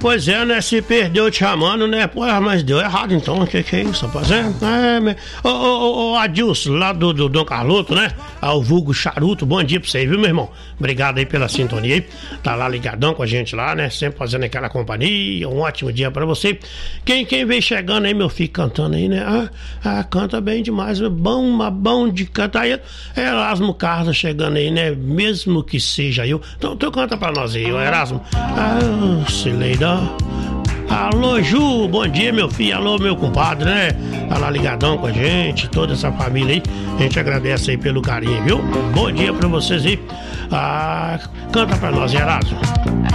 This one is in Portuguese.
Pois é, né? Se perdeu te chamando, né? Pô, mas deu errado então. O que é isso, rapaz? Ô, Adilson, lá do Dom Carloto, né? O vulgo Charuto, bom dia pra você, viu, meu irmão? Obrigado aí pela sintonia aí. Tá lá ligadão com a gente lá, né? Sempre fazendo aquela companhia. Um ótimo dia pra você. Quem vem chegando aí, meu filho, cantando aí, né? Canta bem demais. Bom de cantar aí. Erasmo Carlos chegando aí, né? Mesmo que seja eu. Então canta pra nós aí, o Erasmo. Cileida. Alô, Ju, bom dia, meu filho. Alô, meu compadre, né? Tá lá ligadão com a gente, toda essa família aí. A gente agradece aí pelo carinho, viu? Bom dia pra vocês aí. Canta pra nós, Erasmo.